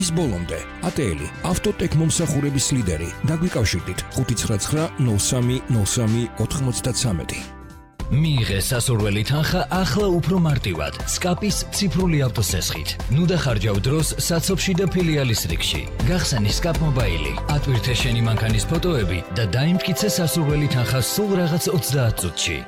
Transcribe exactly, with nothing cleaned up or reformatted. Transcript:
ის ბოლომდე ატელი ავტოტეკ მომსახურების ლიდერი დაგვიკავშირდით ხუთი ცხრა ცხრა ნოლ სამი ნოლ სამი ოთხმოცდათვრამეტი. მიიღეს სასურველი თანხა ახლა უფრო მარტივად სკაპის ციფრული ავტოსესხით. ნუ დახარჯავ დროს საცობში და ფილიალის რიგში. გახსენი სკაპ მობაილი, ატვირთე შენი მანქანის ფოტოები და დაიმტკიცე სასურველი თანხა სულ რაღაც ოცდაათ წუთში.